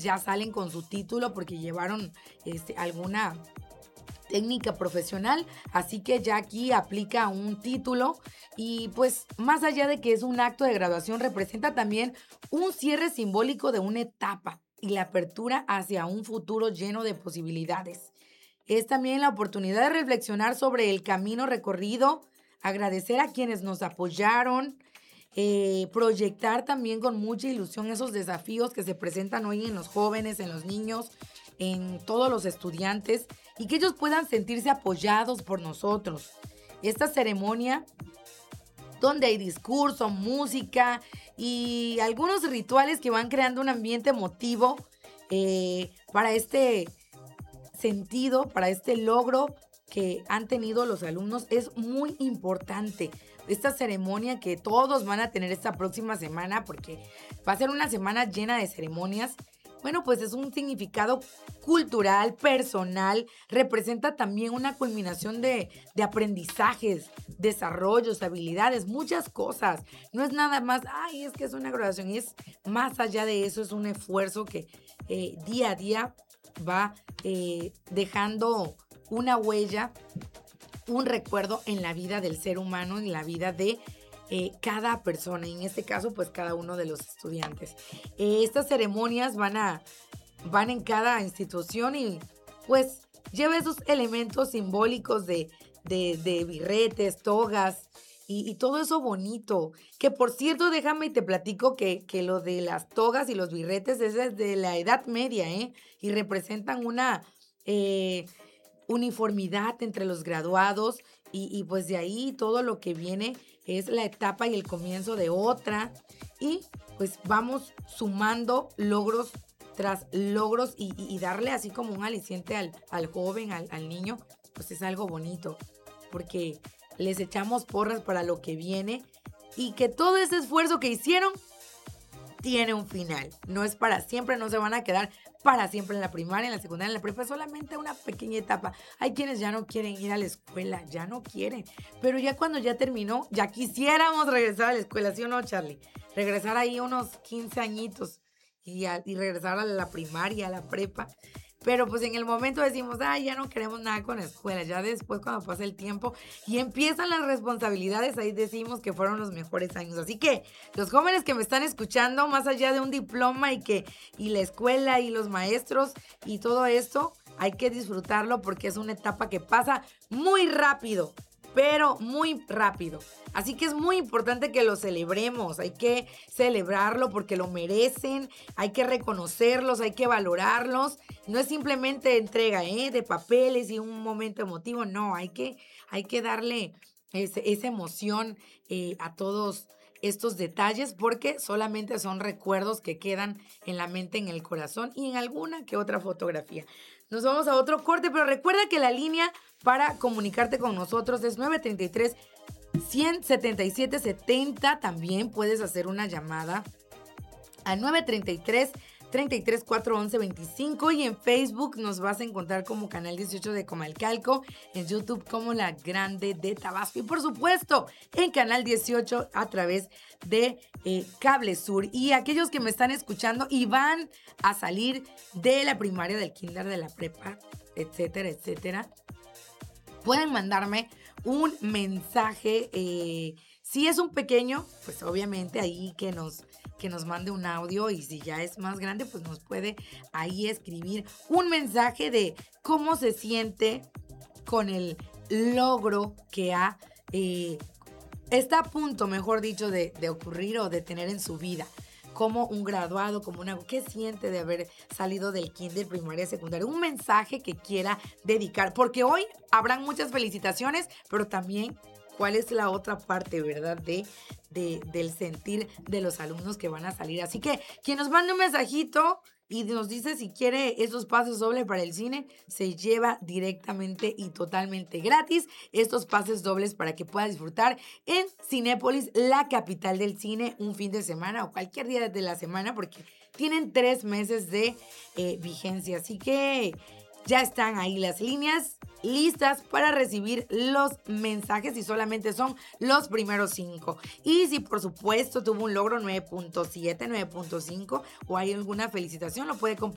ya salen con su título porque llevaron alguna técnica profesional, así que ya aquí aplica un título y pues más allá de que es un acto de graduación, representa también un cierre simbólico de una etapa y la apertura hacia un futuro lleno de posibilidades. Es también la oportunidad de reflexionar sobre el camino recorrido, agradecer a quienes nos apoyaron, proyectar también con mucha ilusión esos desafíos que se presentan hoy en los jóvenes, en los niños, en todos los estudiantes y que ellos puedan sentirse apoyados por nosotros. Esta ceremonia donde hay discurso, música y algunos rituales que van creando un ambiente emotivo para este sentido, para este logro que han tenido los alumnos, es muy importante. Esta ceremonia que todos van a tener esta próxima semana, porque va a ser una semana llena de ceremonias. Bueno, pues es un significado cultural, personal, representa también una culminación de aprendizajes, desarrollos, habilidades, muchas cosas. No es nada más, ay, es que es una graduación, es más allá de eso, es un esfuerzo que día a día va dejando una huella, un recuerdo en la vida del ser humano, en la vida de cada persona, y en este caso, pues cada uno de los estudiantes. Estas ceremonias van en cada institución y pues lleva esos elementos simbólicos de birretes, togas y todo eso bonito. Que por cierto, déjame y te platico que lo de las togas y los birretes es desde la Edad Media, ¿eh? Y representan una uniformidad entre los graduados y pues de ahí todo lo que viene es la etapa y el comienzo de otra y pues vamos sumando logros tras logros y darle así como un aliciente al joven, al niño, pues es algo bonito porque les echamos porras para lo que viene y que todo ese esfuerzo que hicieron tiene un final. No es para siempre, no se van a quedar para siempre en la primaria, en la secundaria, en la prepa, es solamente una pequeña etapa. Hay quienes ya no quieren ir a la escuela, ya no quieren. Pero ya cuando ya terminó, ya quisiéramos regresar a la escuela, ¿sí o no, Charlie? Regresar ahí unos 15 añitos y regresar a la primaria, a la prepa. Pero pues en el momento decimos, ay, ya no queremos nada con la escuela. Ya después cuando pasa el tiempo y empiezan las responsabilidades, ahí decimos que fueron los mejores años. Así que los jóvenes que me están escuchando, más allá de un diploma y la escuela y los maestros y todo esto, hay que disfrutarlo porque es una etapa que pasa muy rápido, pero muy rápido. Así que es muy importante que lo celebremos, hay que celebrarlo porque lo merecen, hay que reconocerlos, hay que valorarlos. No es simplemente entrega de papeles y un momento emotivo, no, hay que darle esa emoción a todos estos detalles porque solamente son recuerdos que quedan en la mente, en el corazón y en alguna que otra fotografía. Nos vamos a otro corte, pero recuerda que la línea para comunicarte con nosotros es 933 177 70. También puedes hacer una llamada al 933 33 411 25 y en Facebook nos vas a encontrar como Canal 18 de Comalcalco, en YouTube como La Grande de Tabasco y por supuesto en Canal 18 a través de Cable Sur. Y aquellos que me están escuchando y van a salir de la primaria, del kinder, de la prepa, etcétera, etcétera, pueden mandarme un mensaje. Si es un pequeño, pues obviamente ahí que nos mande un audio y si ya es más grande, pues nos puede ahí escribir un mensaje de cómo se siente con el logro que está a punto, mejor dicho, de ocurrir o de tener en su vida. Como un graduado, ¿qué siente de haber salido del kinder, primaria, secundaria? Un mensaje que quiera dedicar, porque hoy habrán muchas felicitaciones, pero también cuál es la otra parte, ¿verdad? Del sentir de los alumnos que van a salir. Así que quien nos mande un mensajito y nos dice si quiere esos pases dobles para el cine, se lleva directamente y totalmente gratis estos pases dobles para que pueda disfrutar en Cinépolis, la capital del cine, un fin de semana o cualquier día de la semana, porque tienen 3 meses de vigencia. Así que ya están ahí las líneas listas para recibir los mensajes y solamente son los primeros 5. Y si por supuesto tuvo un logro 9.7, 9.5 o hay alguna felicitación, lo puede compartir